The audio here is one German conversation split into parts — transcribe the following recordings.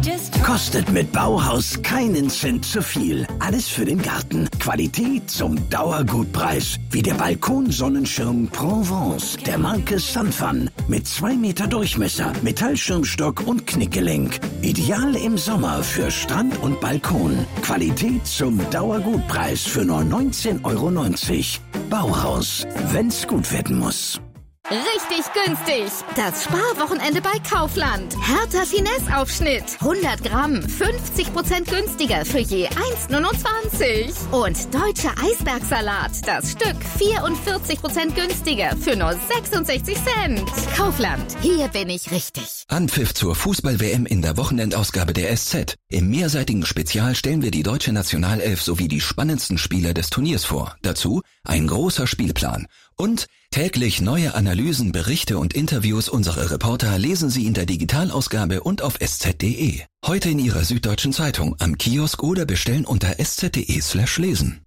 Kostet mit Bauhaus keinen Cent zu viel. Alles für den Garten. Qualität zum Dauergutpreis. Wie der Balkonsonnenschirm Provence der Marke Sunfun. Mit 2 Meter Durchmesser, Metallschirmstock und Knickgelenk. Ideal im Sommer für Strand und Balkon. Qualität zum Dauergutpreis für nur 19,90 €. Bauhaus, wenn's gut werden muss. Richtig günstig. Das Sparwochenende bei Kaufland. Hertha Finesse-Aufschnitt. 100 Gramm, 50% günstiger für je 1,29. Und deutscher Eisbergsalat. Das Stück 44% günstiger für nur 66 Cent. Kaufland. Hier bin ich richtig. Anpfiff zur Fußball-WM in der Wochenendausgabe der SZ. Im mehrseitigen Spezial stellen wir die deutsche Nationalelf sowie die spannendsten Spieler des Turniers vor. Dazu ein großer Spielplan. Und täglich neue Analysen, Berichte und Interviews unserer Reporter lesen Sie in der Digitalausgabe und auf sz.de. Heute in Ihrer Süddeutschen Zeitung, am Kiosk oder bestellen unter sz.de/lesen.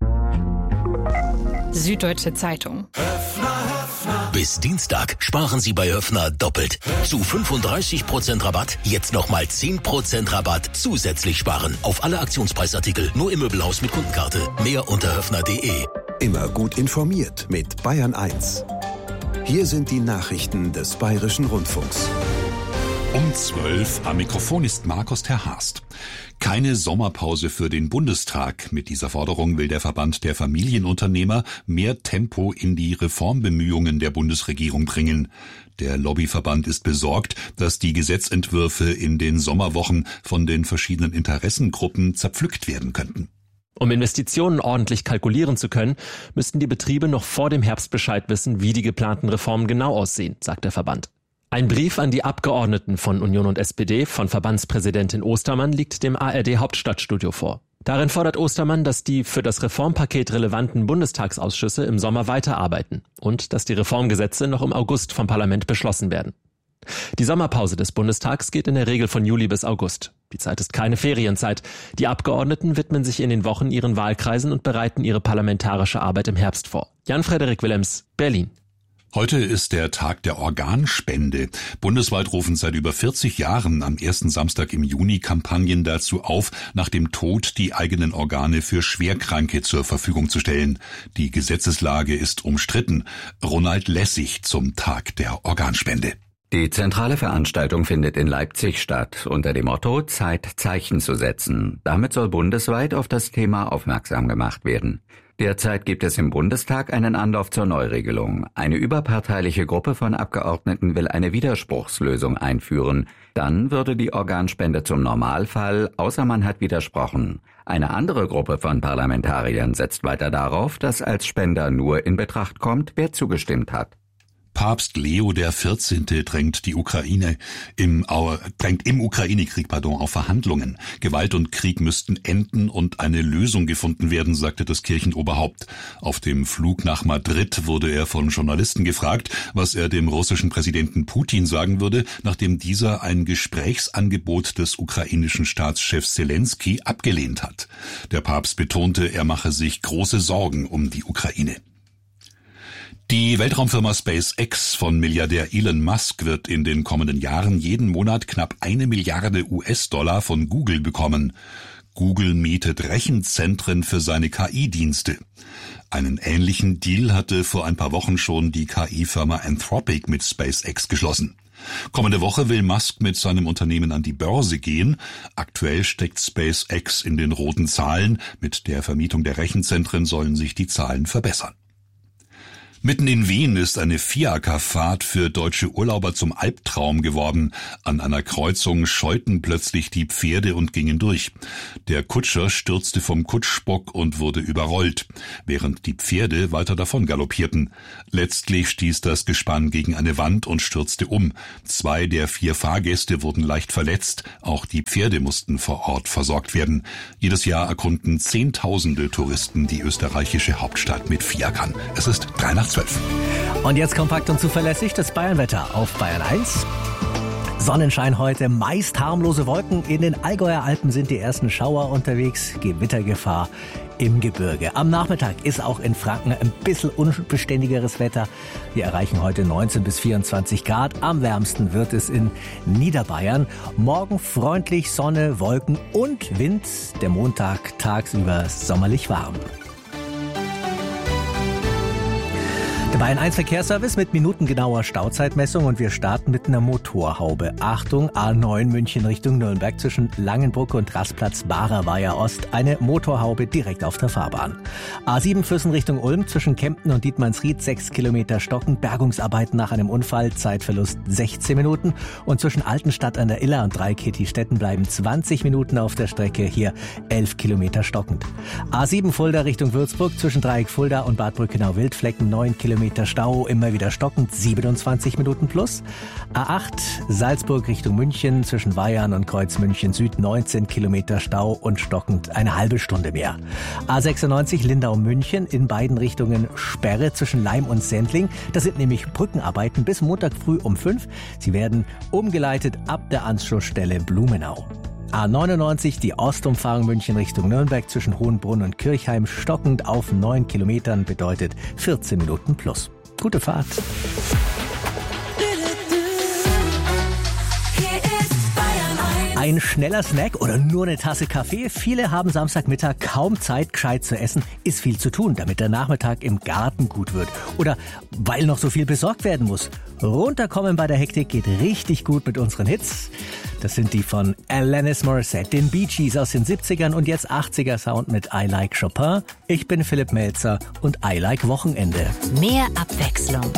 Süddeutsche Zeitung. Bis Dienstag sparen Sie bei Höffner doppelt. Zu 35% Rabatt, jetzt nochmal 10% Rabatt zusätzlich sparen. Auf alle Aktionspreisartikel, nur im Möbelhaus mit Kundenkarte. Mehr unter höffner.de. Immer gut informiert mit Bayern 1. Hier sind die Nachrichten des Bayerischen Rundfunks. Um 12 am Mikrofon ist Markus Terhast. Keine Sommerpause für den Bundestag. Mit dieser Forderung will der Verband der Familienunternehmer mehr Tempo in die Reformbemühungen der Bundesregierung bringen. Der Lobbyverband ist besorgt, dass die Gesetzentwürfe in den Sommerwochen von den verschiedenen Interessengruppen zerpflückt werden könnten. Um Investitionen ordentlich kalkulieren zu können, müssten die Betriebe noch vor dem Herbst Bescheid wissen, wie die geplanten Reformen genau aussehen, sagt der Verband. Ein Brief an die Abgeordneten von Union und SPD von Verbandspräsidentin Ostermann liegt dem ARD-Hauptstadtstudio vor. Darin fordert Ostermann, dass die für das Reformpaket relevanten Bundestagsausschüsse im Sommer weiterarbeiten und dass die Reformgesetze noch im August vom Parlament beschlossen werden. Die Sommerpause des Bundestags geht in der Regel von Juli bis August. Die Zeit ist keine Ferienzeit. Die Abgeordneten widmen sich in den Wochen ihren Wahlkreisen und bereiten ihre parlamentarische Arbeit im Herbst vor. Jan-Frederik Willems, Berlin. Heute ist der Tag der Organspende. Bundesweit rufen seit über 40 Jahren am ersten Samstag im Juni Kampagnen dazu auf, nach dem Tod die eigenen Organe für Schwerkranke zur Verfügung zu stellen. Die Gesetzeslage ist umstritten. Ronald Lessig zum Tag der Organspende. Die zentrale Veranstaltung findet in Leipzig statt, unter dem Motto Zeit, Zeichen zu setzen. Damit soll bundesweit auf das Thema aufmerksam gemacht werden. Derzeit gibt es im Bundestag einen Anlauf zur Neuregelung. Eine überparteiliche Gruppe von Abgeordneten will eine Widerspruchslösung einführen. Dann würde die Organspende zum Normalfall, außer man hat widersprochen. Eine andere Gruppe von Parlamentariern setzt weiter darauf, dass als Spender nur in Betracht kommt, wer zugestimmt hat. Papst Leo XIV. drängt im Ukraine-Krieg auf Verhandlungen. Gewalt und Krieg müssten enden und eine Lösung gefunden werden, sagte das Kirchenoberhaupt. Auf dem Flug nach Madrid wurde er von Journalisten gefragt, was er dem russischen Präsidenten Putin sagen würde, nachdem dieser ein Gesprächsangebot des ukrainischen Staatschefs Zelensky abgelehnt hat. Der Papst betonte, er mache sich große Sorgen um die Ukraine. Die Weltraumfirma SpaceX von Milliardär Elon Musk wird in den kommenden Jahren jeden Monat knapp 1 Milliarde US-Dollar von Google bekommen. Google mietet Rechenzentren für seine KI-Dienste. Einen ähnlichen Deal hatte vor ein paar Wochen schon die KI-Firma Anthropic mit SpaceX geschlossen. Kommende Woche will Musk mit seinem Unternehmen an die Börse gehen. Aktuell steckt SpaceX in den roten Zahlen. Mit der Vermietung der Rechenzentren sollen sich die Zahlen verbessern. Mitten in Wien ist eine Fiakerfahrt für deutsche Urlauber zum Albtraum geworden. An einer Kreuzung scheuten plötzlich die Pferde und gingen durch. Der Kutscher stürzte vom Kutschbock und wurde überrollt, während die Pferde weiter davon galoppierten. Letztlich stieß das Gespann gegen eine Wand und stürzte um. 2 der 4 Fahrgäste wurden leicht verletzt. Auch die Pferde mussten vor Ort versorgt werden. Jedes Jahr erkunden Zehntausende Touristen die österreichische Hauptstadt mit Fiakern. Es ist 3:12. Und jetzt kompakt und zuverlässig das Bayernwetter auf Bayern 1. Sonnenschein heute, meist harmlose Wolken. In den Allgäuer Alpen sind die ersten Schauer unterwegs. Gewittergefahr im Gebirge. Am Nachmittag ist auch in Franken ein bisschen unbeständigeres Wetter. Wir erreichen heute 19 bis 24 Grad. Am wärmsten wird es in Niederbayern. Morgen freundlich Sonne, Wolken und Wind. Der Montag tagsüber sommerlich warm. Der Bayern 1 Verkehrsservice mit minutengenauer Stauzeitmessung und wir starten mit einer Motorhaube. Achtung, A9 München Richtung Nürnberg zwischen Langenbrücke und Rastplatz Barer Weiher Ost. Eine Motorhaube direkt auf der Fahrbahn. A7 Füssen Richtung Ulm zwischen Kempten und Dietmannsried 6 Kilometer stocken. Bergungsarbeiten nach einem Unfall, Zeitverlust 16 Minuten. Und zwischen Altenstadt an der Iller und Dreikirchstetten bleiben 20 Minuten auf der Strecke. Hier 11 Kilometer stockend. A7 Fulda Richtung Würzburg zwischen Dreieck Fulda und Bad Brückenau-Wildflecken 9 Kilometer Stau, immer wieder stockend, 27 Minuten plus. A8 Salzburg Richtung München zwischen Weyarn und Kreuz München Süd 19 Kilometer Stau und stockend eine halbe Stunde mehr. A96 Lindau München in beiden Richtungen Sperre zwischen Laim und Sendling. Das sind nämlich Brückenarbeiten bis Montag früh um 5. Sie werden umgeleitet ab der Anschlussstelle Blumenau. A99, die Ostumfahrung München Richtung Nürnberg zwischen Hohenbrunn und Kirchheim stockend auf 9 Kilometern bedeutet 14 Minuten plus. Gute Fahrt. Ein schneller Snack oder nur eine Tasse Kaffee? Viele haben Samstagmittag kaum Zeit, gescheit zu essen. Ist viel zu tun, damit der Nachmittag im Garten gut wird. Oder weil noch so viel besorgt werden muss. Runterkommen bei der Hektik geht richtig gut mit unseren Hits. Das sind die von Alanis Morissette, den Bee Gees aus den 70ern und jetzt 80er Sound mit I Like Chopin. Ich bin Philipp Melzer und I Like Wochenende. Mehr Abwechslung